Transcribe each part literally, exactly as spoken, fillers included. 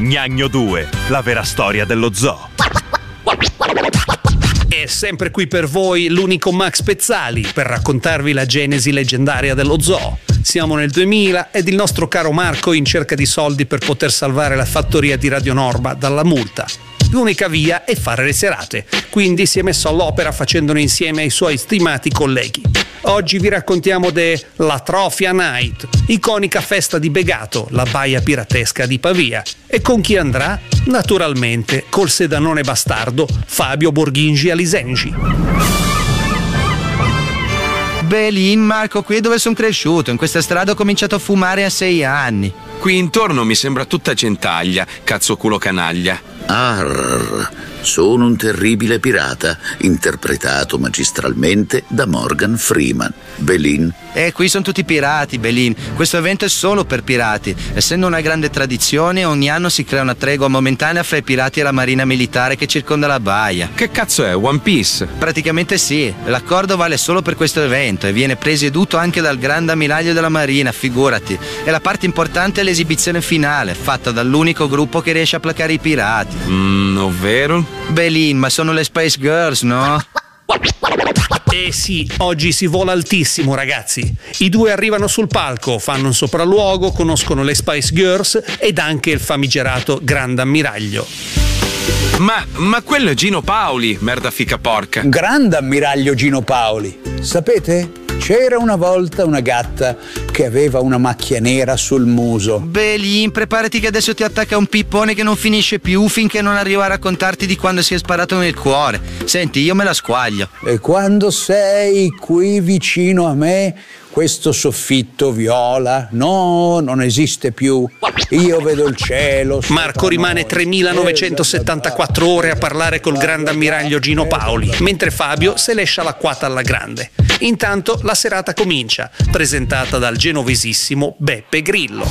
Gnagno due, la vera storia dello zoo. È sempre qui per voi l'unico Max Pezzali per raccontarvi la genesi leggendaria dello zoo. Siamo nel duemila ed il nostro caro Marco in cerca di soldi per poter salvare la fattoria di Radio Norma dalla multa. L'unica via è fare le serate, quindi si è messo all'opera facendone insieme ai suoi stimati colleghi. Oggi vi raccontiamo de La Trophy Night, iconica festa di Begato, la baia piratesca di Pavia. E con chi andrà? Naturalmente col sedanone bastardo Fabio Borghingi Alisengi. Beh, lì, Marco, qui è dove sono cresciuto. In questa strada ho cominciato a fumare a sei anni. Qui intorno mi sembra tutta gentaglia, cazzo culo canaglia. Arr, sono un terribile pirata, interpretato magistralmente da Morgan Freeman. Belin. Eh, qui sono tutti pirati, Belin. Questo evento è solo per pirati. Essendo una grande tradizione, ogni anno si crea una tregua momentanea fra i pirati e la marina militare che circonda la baia. Che cazzo è, One Piece? Praticamente sì. L'accordo vale solo per questo evento e viene presieduto anche dal grande ammiraglio della marina, figurati. E la parte importante è l'esibizione finale, fatta dall'unico gruppo che riesce a placare i pirati. Mm, ovvero? Belin, ma sono le Spice Girls, no? Eh sì, oggi si vola altissimo, ragazzi. I due arrivano sul palco, fanno un sopralluogo, conoscono le Spice Girls ed anche il famigerato Grande Ammiraglio. Ma, ma quello è Gino Paoli, merda fica porca. Grande ammiraglio Gino Paoli. Sapete? C'era una volta una gatta che aveva una macchia nera sul muso. Belin, preparati che adesso ti attacca un pippone che non finisce più finché non arriva a raccontarti di quando si è sparato nel cuore. Senti, io me la squaglio. E quando sei qui vicino a me, questo soffitto viola, no, non esiste più. Io vedo il cielo. Marco rimane tremilanovecentosettantaquattro ore a parlare col grande ammiraglio Gino Paoli, mentre Fabio se l'escia l'acquata alla grande. Intanto la serata comincia, presentata dal genovesissimo Beppe Grillo.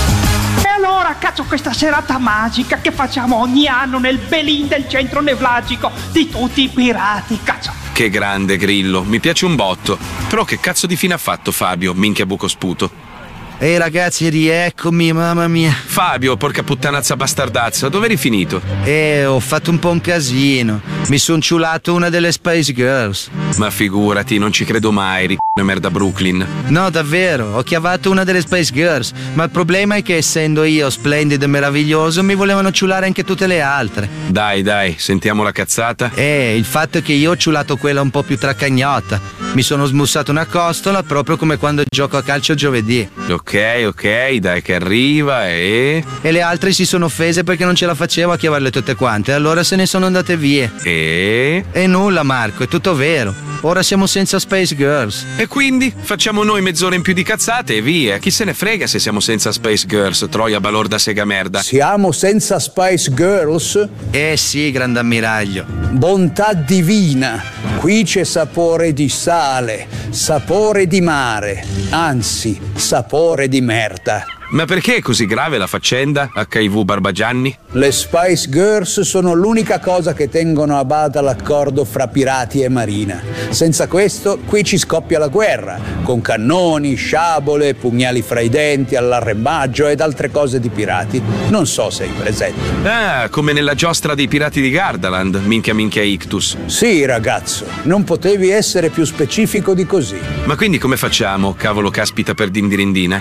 E allora, cazzo, questa serata magica che facciamo ogni anno nel Belin del centro nevralgico di tutti i pirati, cazzo. Che grande Grillo, mi piace un botto. Però che cazzo di fine ha fatto Fabio, minchia buco sputo? Ehi ragazzi, rieccomi, mamma mia. Fabio, porca puttanazza bastardazza, dove eri finito? Eh, ho fatto un po' un casino. Mi son ciulato una delle Spice Girls. Ma figurati, non ci credo mai, ric***o merda Brooklyn. No, davvero, ho chiavato una delle Spice Girls. Ma il problema è che essendo io splendido e meraviglioso, mi volevano ciulare anche tutte le altre. Dai, dai, sentiamo la cazzata. Eh, il fatto è che io ho ciulato quella un po' più tracagnotta. Mi sono smussato una costola proprio come quando gioco a calcio giovedì. Ok, ok, dai che arriva e... E le altre si sono offese perché non ce la facevo a chiavarle tutte quante, allora se ne sono andate via. E... E nulla Marco, è tutto vero. Ora siamo senza Spice Girls. E quindi? Facciamo noi mezz'ora in più di cazzate e via. Chi se ne frega se siamo senza Spice Girls, troia balorda sega merda. Siamo senza Spice Girls? Eh sì, grande ammiraglio. Bontà divina. Qui c'è sapore di sale, sapore di mare, anzi, sapore di merda. Ma perché è così grave la faccenda, acca i vu Barbagianni? Le Spice Girls sono l'unica cosa che tengono a bada l'accordo fra pirati e marina. Senza questo, qui ci scoppia la guerra, con cannoni, sciabole, pugnali fra i denti, all'arrembaggio ed altre cose di pirati. Non so se hai presente. Ah, come nella giostra dei pirati di Gardaland, minchia minchia ictus. Sì, ragazzo, non potevi essere più specifico di così. Ma quindi come facciamo, cavolo caspita per dindirindina?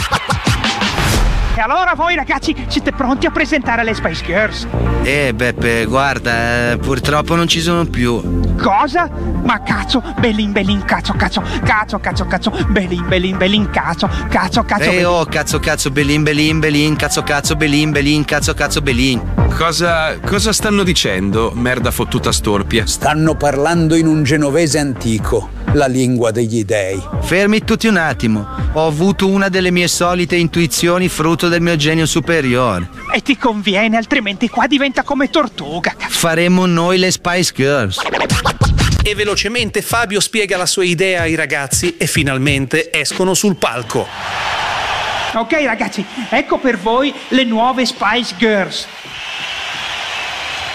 E allora voi ragazzi siete pronti a presentare le Spice Girls? Eh Beppe, guarda, eh, purtroppo non ci sono più. Cosa? Ma cazzo, Belin, Belin, cazzo, cazzo, cazzo, cazzo, cazzo, Belin, Belin, Belin, cazzo, cazzo, cazzo, Eh oh, cazzo, cazzo, Belin, Belin, Belin, cazzo, cazzo, Belin, Belin, cazzo, cazzo, Belin. Cosa, cosa stanno dicendo, merda fottuta storpia? Stanno parlando in un genovese antico, la lingua degli dei. Fermi tutti un attimo, ho avuto una delle mie solite intuizioni frutto del mio genio superiore. E ti conviene, altrimenti qua diventa come Tortuga. Faremo noi le Spice Girls. E velocemente Fabio spiega la sua idea ai ragazzi e finalmente escono sul palco. Ok ragazzi, ecco per voi le nuove Spice Girls.